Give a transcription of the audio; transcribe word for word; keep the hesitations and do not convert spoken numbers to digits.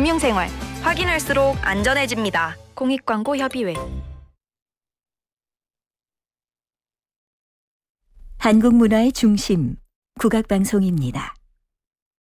금융생활 확인할수록 안전해집니다. 공익광고협의회. 한국 문화의 중심, 국악방송입니다.